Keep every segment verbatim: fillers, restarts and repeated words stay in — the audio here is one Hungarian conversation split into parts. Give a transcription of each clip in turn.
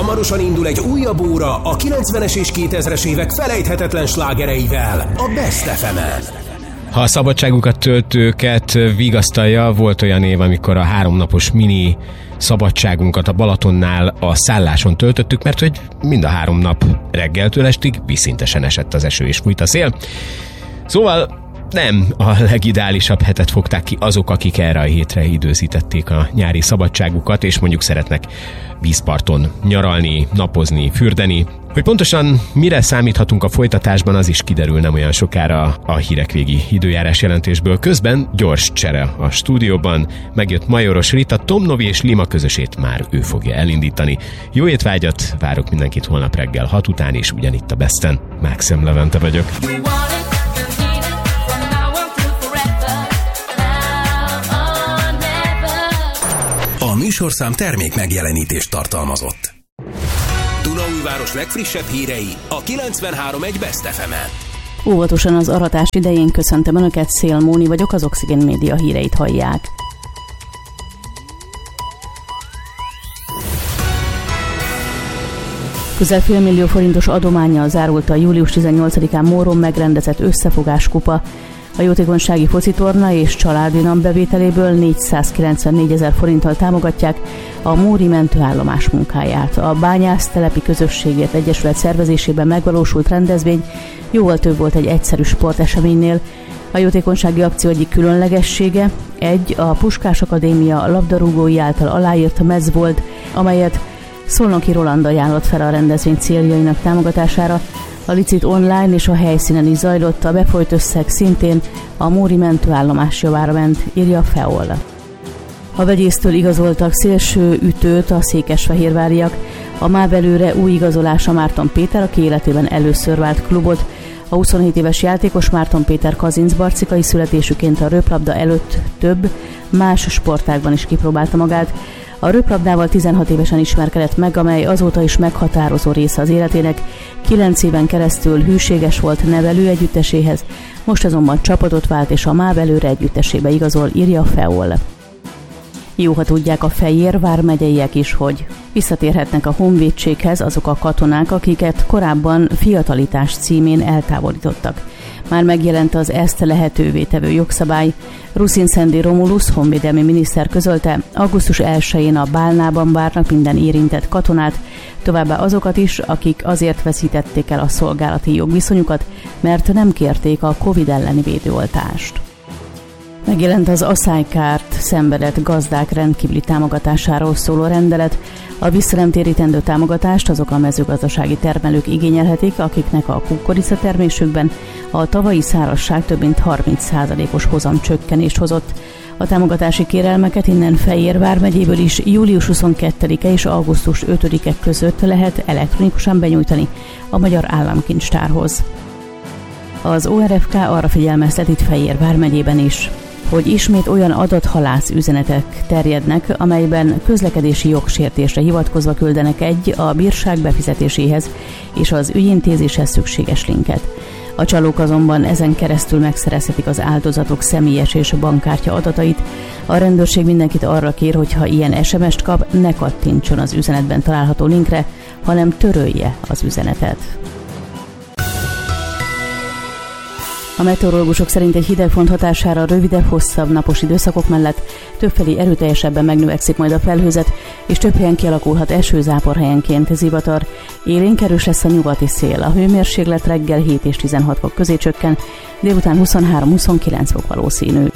Hamarosan indul egy újabb óra a kilencvenes és kétezres évek felejthetetlen slágereivel a Best ef emen. Ha a szabadságukat töltőket vigasztalja, volt olyan év, amikor a háromnapos mini szabadságunkat a Balatonnál a szálláson töltöttük, mert hogy mind a három nap reggeltől estig vízszintesen esett az eső és fújt a szél. Szóval nem a legideálisabb hetet fogták ki azok, akik erre a hétre időzítették a nyári szabadságukat, és mondjuk szeretnek vízparton nyaralni, napozni, fürdeni. Hogy pontosan mire számíthatunk a folytatásban, az is kiderül nem olyan sokára a hírek végi időjárás jelentésből. Közben gyors csere a stúdióban. Megjött Majoros Rita, Tom Novi és Lima közösét már ő fogja elindítani. Jó étvágyat, várok mindenkit holnap reggel hat után, és ugyanitt a Besten. Mákszem Levente vagyok. A műsorszám termék megjelenítést tartalmazott. Dunaújváros legfrissebb hírei a kilencvenhárom egy Best ef emen. Óvatosan az aratás idején köszöntöm Önöket, Szél Móni vagyok, az Oxigén Média híreit hallják. Közel félmillió forintos adománnyal zárult a július tizennyolcadikán Móron megrendezett összefogáskupa. A jótékonysági focitorna és családi nap bevételéből négyszázkilencvennégy ezer forinttal támogatják a móri mentőállomás munkáját. A Bányásztelepi Közösségért Egyesület szervezésében megvalósult rendezvény jóval több volt egy egyszerű sporteseménynél. A jótékonysági akció egyik különlegessége egy a Puskás Akadémia labdarúgói által aláírt mez volt, amelyet Szolnoki Roland ajánlott fel a rendezvény céljainak támogatására. A licit online és a helyszínen is zajlott, a befolyt összeg szintén a móri mentőállomás javára ment, írja a ef e o el. A vegyésztől igazoltak szélső ütőt a székesfehérváriak. A MÁV előre új igazolása Márton Péter, aki életében először vált klubot. A huszonhét éves játékos Márton Péter kazincbarcikai születésüként a röplabda előtt több más sportágban is kipróbálta magát. A röplabdával tizenhat évesen ismerkedett meg, amely azóta is meghatározó része az életének. Kilenc éven keresztül hűséges volt nevelő együtteséhez, most azonban csapatot vált és a MÁV előre együttesébe igazol, írja a ef e o el. Jó, ha tudják a Fejér vármegyeiek is, hogy visszatérhetnek a honvédséghez azok a katonák, akiket korábban fiatalitás címén eltávolítottak. Már megjelent az ezt lehetővé tevő jogszabály. Ruszin Szendi Romulus honvédelmi miniszter közölte, augusztus elsején a Bálnában várnak minden érintett katonát, továbbá azokat is, akik azért veszítették el a szolgálati jogviszonyukat, mert nem kérték a Covid elleni védőoltást. Megjelent az aszálykárt szenvedett gazdák rendkívüli támogatásáról szóló rendelet. A visszanemtérítendő támogatást azok a mezőgazdasági termelők igényelhetik, akiknek a kukoricatermésükben a tavalyi szárazság több mint harminc százalékos hozamcsökkenést hozott. A támogatási kérelmeket innen Fejér vármegyéből is július huszonkettedike és augusztus ötödike között lehet elektronikusan benyújtani a Magyar Államkincstárhoz. Az o er ef ká arra figyelmeztet itt Fejér vármegyében is, hogy ismét olyan adathalász üzenetek terjednek, amelyben közlekedési jogsértésre hivatkozva küldenek egy a bírság befizetéséhez és az ügyintézéshez szükséges linket. A csalók azonban ezen keresztül megszerezhetik az áldozatok személyes és bankkártya adatait. A rendőrség mindenkit arra kér, hogy ha ilyen es em est kap, ne kattintson az üzenetben található linkre, hanem törölje az üzenetet. A meteorológusok szerint egy hidegfront hatására rövidebb, hosszabb napos időszakok mellett többfelé erőteljesebben megnövekszik majd a felhőzet, és több helyen kialakulhat esőzápor, helyenként zivatar. Élénk erős lesz a nyugati szél. A hőmérséklet reggel hét és tizenhat fok közé csökken, délután huszonhárom-huszonkilenc fok valószínű.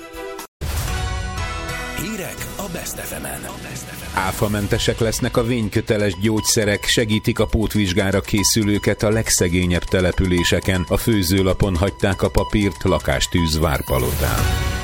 Hírek a Best ef emen. Áfamentesek lesznek a vényköteles gyógyszerek, segítik a pótvizsgára készülőket a legszegényebb településeken. A főzőlapon hagyták a papírt, lakástűz Várpalotán.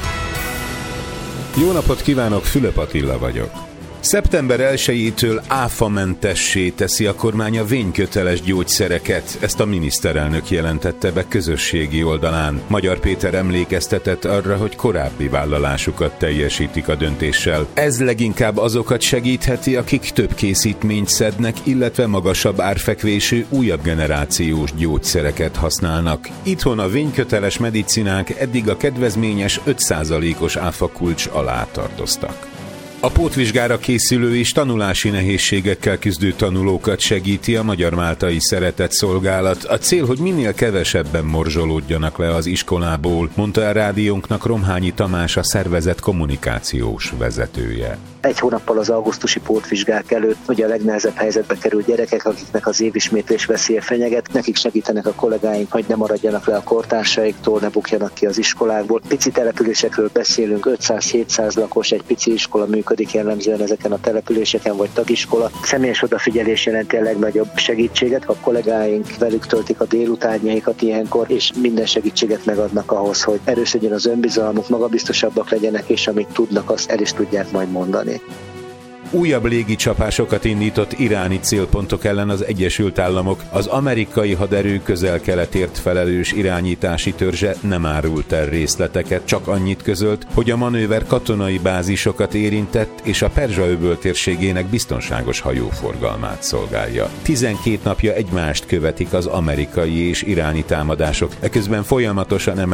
Jó napot kívánok, Fülöp Attila vagyok. szeptember elsejétől áfamentessé teszi a kormány a vényköteles gyógyszereket, ezt a miniszterelnök jelentette be közösségi oldalán. Magyar Péter emlékeztetett arra, hogy korábbi vállalásukat teljesítik a döntéssel. Ez leginkább azokat segítheti, akik több készítményt szednek, illetve magasabb árfekvésű, újabb generációs gyógyszereket használnak. Itthon a vényköteles medicinák eddig a kedvezményes öt százalékos áfakulcs alá tartoztak. A pótvizsgára készülő és tanulási nehézségekkel küzdő tanulókat segíti a Magyar Máltai Szeretett Szolgálat. A cél, hogy minél kevesebben morzsolódjanak le az iskolából, mondta a rádiónknak Romhányi Tamás, a szervezet kommunikációs vezetője. Egy hónappal az augusztusi pótvizsgák előtt ugye a legnehezebb helyzetbe került gyerekek, akiknek az évismétlés veszélye fenyeget, nekik segítenek a kollégáink, hogy ne maradjanak le a kortársaiktól, ne bukjanak ki az iskolákból. Pici településekről beszélünk, ötszáz-hétszáz lakos, egy pici iskola működik jellemzően ezeken a településeken, vagy tagiskola. Személyes odafigyelés jelenti a legnagyobb segítséget, a kollégáink velük töltik a délutánjaikat ilyenkor, és minden segítséget megadnak ahhoz, hogy erősödjön az önbizalmuk, magabiztosabbak legyenek, és amit tudnak, azt el is tudják majd mondani. Újabb légicsapásokat indított iráni célpontok ellen az Egyesült Államok. Az amerikai haderő közel-keletért felelős irányítási törzse nem árult el részleteket, csak annyit közölt, hogy a manőver katonai bázisokat érintett, és a Perzsa-öböl térségének biztonságos hajóforgalmát szolgálja. tizenkét napja egymást követik az amerikai és iráni támadások, eközben folyamatosan